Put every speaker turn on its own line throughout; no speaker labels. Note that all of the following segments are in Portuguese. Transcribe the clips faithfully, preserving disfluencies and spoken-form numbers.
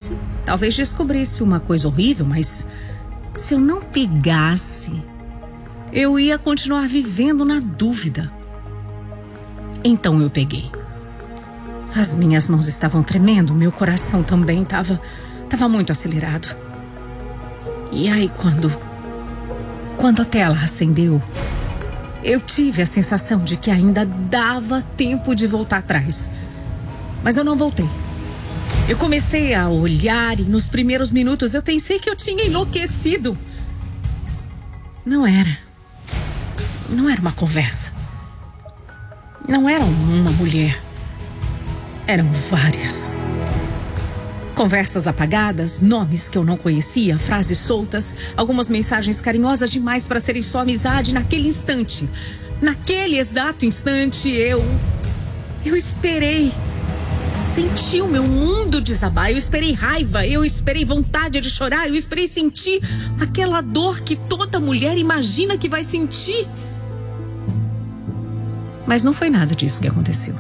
pegasse, talvez descobrisse uma coisa horrível, mas se eu não pegasse, eu ia continuar vivendo na dúvida. Então eu peguei. As minhas mãos estavam tremendo, meu coração também estava estava muito acelerado. E aí quando quando a tela acendeu, eu tive a sensação de que ainda dava tempo de voltar atrás. Mas eu não voltei. Eu comecei a olhar e nos primeiros minutos eu pensei que eu tinha enlouquecido. Não era. Não era uma conversa. Não era uma mulher. Eram várias. Conversas apagadas, nomes que eu não conhecia, frases soltas, algumas mensagens carinhosas demais para serem só amizade naquele instante. Naquele exato instante, eu... Eu esperei. Senti o meu mundo desabar. Eu esperei raiva, eu esperei vontade de chorar, eu esperei sentir aquela dor que toda mulher imagina que vai sentir. Mas não foi nada disso que aconteceu.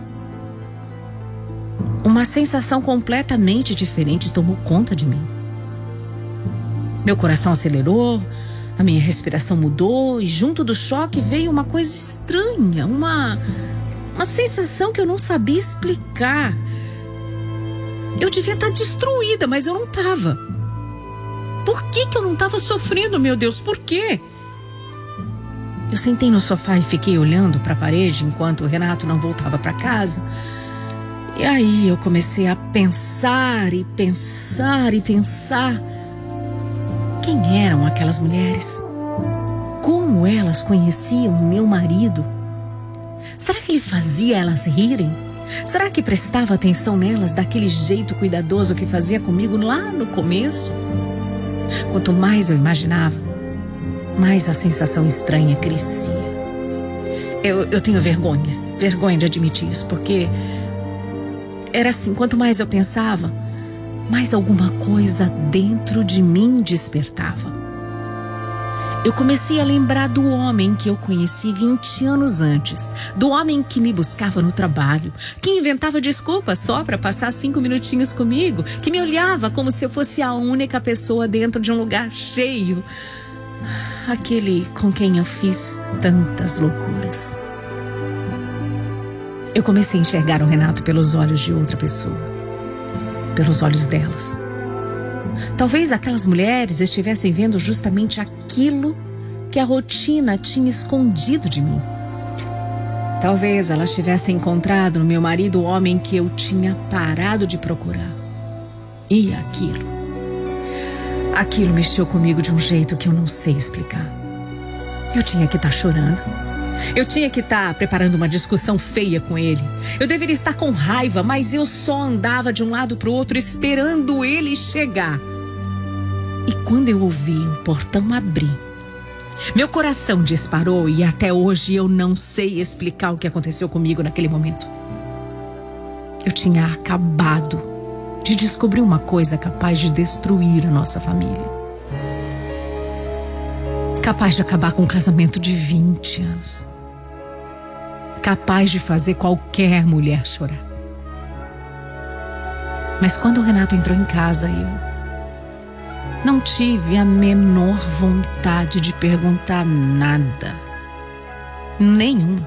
Uma sensação completamente diferente tomou conta de mim. Meu coração acelerou, a minha respiração mudou e junto do choque veio uma coisa estranha, uma, uma sensação que eu não sabia explicar. Eu devia estar destruída, mas eu não estava. Por que que eu não estava sofrendo, meu Deus? Por quê? Eu sentei no sofá e fiquei olhando para a parede enquanto o Renato não voltava para casa. E aí eu comecei a pensar e pensar e pensar. Quem eram aquelas mulheres? Como elas conheciam o meu marido? Será que ele fazia elas rirem? Será que prestava atenção nelas daquele jeito cuidadoso que fazia comigo lá no começo? Quanto mais eu imaginava, mais a sensação estranha crescia. Eu, eu tenho vergonha, vergonha de admitir isso, porque era assim, quanto mais eu pensava, mais alguma coisa dentro de mim despertava. Eu comecei a lembrar do homem que eu conheci vinte anos antes, do homem que me buscava no trabalho, que inventava desculpas só para passar cinco minutinhos comigo, que me olhava como se eu fosse a única pessoa dentro de um lugar cheio. Aquele com quem eu fiz tantas loucuras. Eu comecei a enxergar o Renato pelos olhos de outra pessoa, pelos olhos delas. Talvez aquelas mulheres estivessem vendo justamente aquilo que a rotina tinha escondido de mim. Talvez elas tivessem encontrado no meu marido o homem que eu tinha parado de procurar. E aquilo, aquilo mexeu comigo de um jeito que eu não sei explicar. Eu tinha que estar chorando. Eu tinha que estar preparando uma discussão feia com ele. Eu deveria estar com raiva, mas eu só andava de um lado para o outro esperando ele chegar. E quando eu ouvi o portão abrir, meu coração disparou e até hoje eu não sei explicar o que aconteceu comigo naquele momento. Eu tinha acabado de descobrir uma coisa capaz de destruir a nossa família. Capaz de acabar com um casamento de vinte anos. Capaz de fazer qualquer mulher chorar. Mas quando o Renato entrou em casa, eu não tive a menor vontade de perguntar nada. Nenhuma.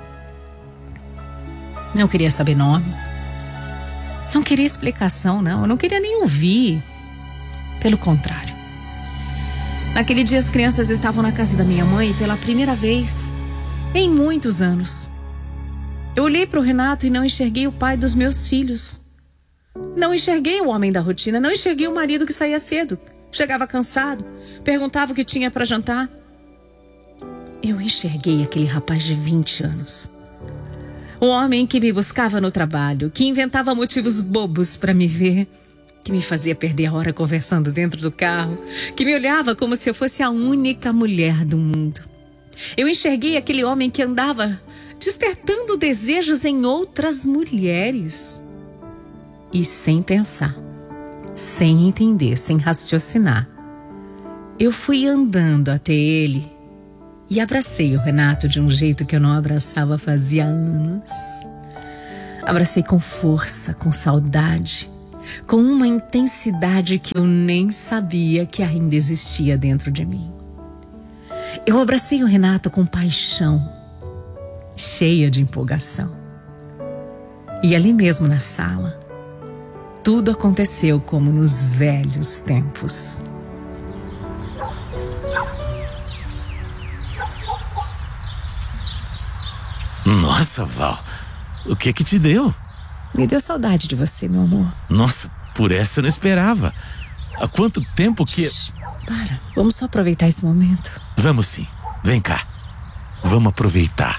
Não queria saber nome. Não queria explicação, não. Eu não queria nem ouvir. Pelo contrário. Naquele dia as crianças estavam na casa da minha mãe pela primeira vez em muitos anos. Eu olhei para o Renato e não enxerguei o pai dos meus filhos. Não enxerguei o homem da rotina, não enxerguei o marido que saía cedo, chegava cansado, perguntava o que tinha para jantar. Eu enxerguei aquele rapaz de vinte anos. O homem que me buscava no trabalho, que inventava motivos bobos para me ver, que me fazia perder a hora conversando dentro do carro, que me olhava como se eu fosse a única mulher do mundo. Eu enxerguei aquele homem que andava despertando desejos em outras mulheres. E sem pensar, sem entender, sem raciocinar, eu fui andando até ele e abracei o Renato de um jeito que eu não abraçava fazia anos. Abracei com força, com saudade. com uma intensidade que eu nem sabia que ainda existia dentro de mim. Eu abracei o Renato com paixão, cheia de empolgação. E ali mesmo na sala, tudo aconteceu como nos velhos tempos.
Nossa, Val, o que que te deu?
Me deu saudade de você, meu amor.
Nossa, por essa eu não esperava. Há quanto tempo que...
Shhh, para, vamos só aproveitar esse momento.
Vamos sim, vem cá. Vamos aproveitar.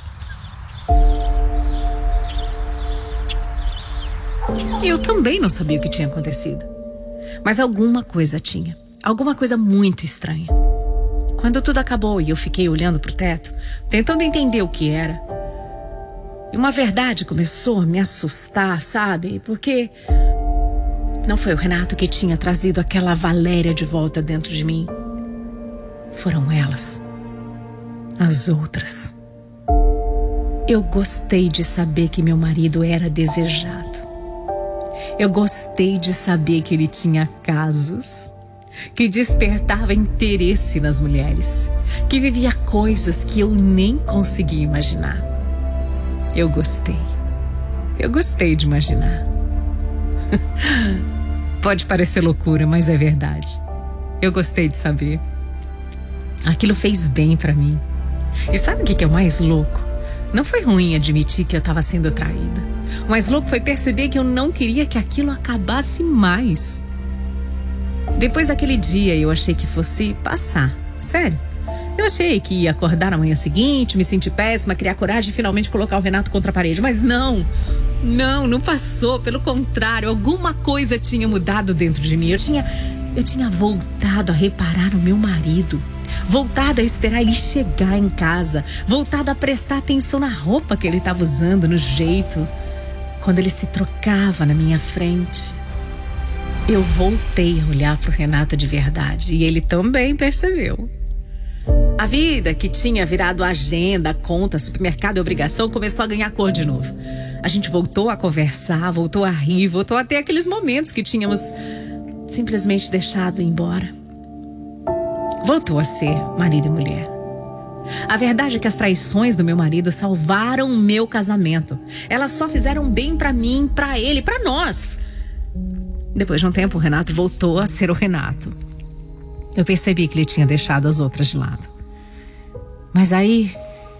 Eu também não sabia o que tinha acontecido. Mas alguma coisa tinha. Alguma coisa muito estranha. Quando tudo acabou e eu fiquei olhando pro teto, tentando entender o que era, e uma verdade começou a me assustar, sabe? Porque não foi o Renato que tinha trazido aquela Valéria de volta dentro de mim. Foram elas. As outras. Eu gostei de saber que meu marido era desejado. Eu gostei de saber que ele tinha casos, que despertava interesse nas mulheres, que vivia coisas que eu nem conseguia imaginar. Eu gostei. Eu gostei de imaginar. Pode parecer loucura, mas é verdade. Eu gostei de saber. Aquilo fez bem pra mim. E sabe o que é o mais louco? Não foi ruim admitir que eu estava sendo traída. O mais louco foi perceber que eu não queria que aquilo acabasse mais. Depois daquele dia, eu achei que fosse passar. Sério. Eu achei que ia acordar na manhã seguinte, me sentir péssima, criar coragem e finalmente colocar o Renato contra a parede. Mas não, não, não passou. Pelo contrário, alguma coisa tinha mudado dentro de mim. Eu tinha, eu tinha voltado a reparar no meu marido. Voltado a esperar ele chegar em casa. Voltado a prestar atenção na roupa que ele estava usando, no jeito. Quando ele se trocava na minha frente. Eu voltei a olhar para o Renato de verdade. E ele também percebeu. A vida que tinha virado agenda, conta, supermercado e obrigação começou a ganhar cor de novo. A gente voltou a conversar, voltou a rir, voltou a ter aqueles momentos que tínhamos simplesmente deixado ir embora. Voltou a ser marido e mulher. A verdade é que as traições do meu marido salvaram o meu casamento. Elas só fizeram bem pra mim, pra ele, pra nós. Depois de um tempo, o Renato voltou a ser o Renato. Eu percebi que ele tinha deixado as outras de lado. Mas aí,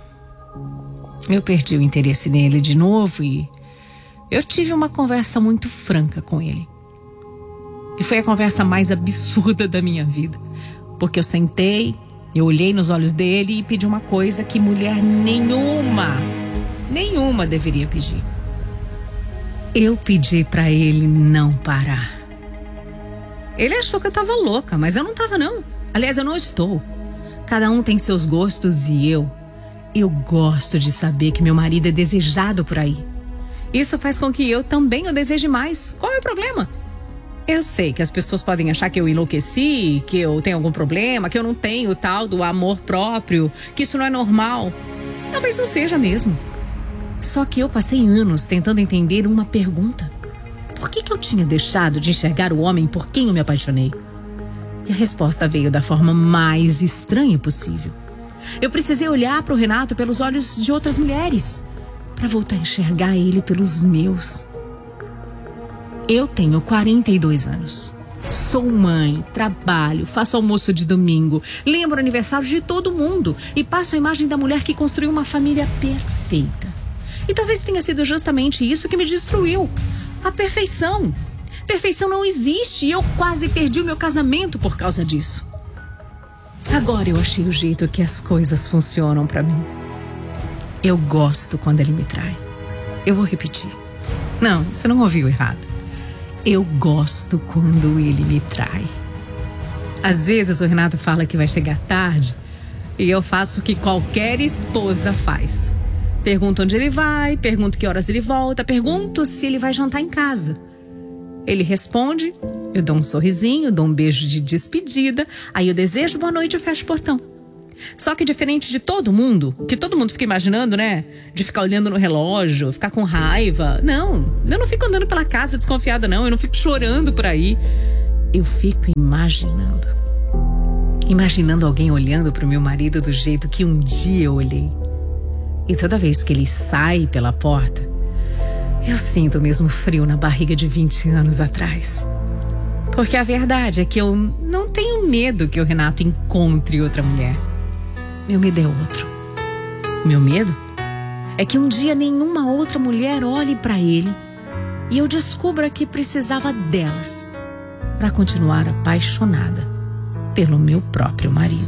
eu perdi o interesse nele de novo e eu tive uma conversa muito franca com ele. E foi a conversa mais absurda da minha vida. Porque eu sentei, eu olhei nos olhos dele e pedi uma coisa que mulher nenhuma, nenhuma deveria pedir. Eu pedi pra ele não parar. Ele achou que eu tava louca, mas eu não tava não. Aliás, eu não estou. Cada um tem seus gostos e eu, eu gosto de saber que meu marido é desejado por aí. Isso faz com que eu também o deseje mais. Qual é o problema? Eu sei que as pessoas podem achar que eu enlouqueci, que eu tenho algum problema, que eu não tenho o tal do amor próprio, que isso não é normal. Talvez não seja mesmo. Só que eu passei anos tentando entender uma pergunta. Por que que eu tinha deixado de enxergar o homem por quem eu me apaixonei? E a resposta veio da forma mais estranha possível. Eu precisei olhar para o Renato pelos olhos de outras mulheres, para voltar a enxergar ele pelos meus. Eu tenho quarenta e dois anos. Sou mãe, trabalho, faço almoço de domingo, lembro o aniversário de todo mundo e passo a imagem da mulher que construiu uma família perfeita. E talvez tenha sido justamente isso que me destruiu. A perfeição. Perfeição não existe e eu quase perdi o meu casamento por causa disso. Agora eu achei o jeito que as coisas funcionam pra mim. Eu gosto quando ele me trai. Eu vou repetir. Não, você não ouviu errado. Eu gosto quando ele me trai. Às vezes o Renato fala que vai chegar tarde e eu faço o que qualquer esposa faz. Pergunto onde ele vai, pergunto que horas ele volta, pergunto se ele vai jantar em casa. Ele responde, eu dou um sorrisinho, dou um beijo de despedida, aí eu desejo boa noite e fecho o portão. Só que diferente de todo mundo, que todo mundo fica imaginando, né? De ficar olhando no relógio, ficar com raiva. Não, eu não fico andando pela casa desconfiada, não. Eu não fico chorando por aí. Eu fico imaginando. Imaginando alguém olhando pro meu marido do jeito que um dia eu olhei. E toda vez que ele sai pela porta, eu sinto o mesmo frio na barriga de vinte anos atrás. Porque a verdade é que eu não tenho medo que o Renato encontre outra mulher. Meu medo é outro. Meu medo é que um dia nenhuma outra mulher olhe pra ele e eu descubra que precisava delas para continuar apaixonada pelo meu próprio marido.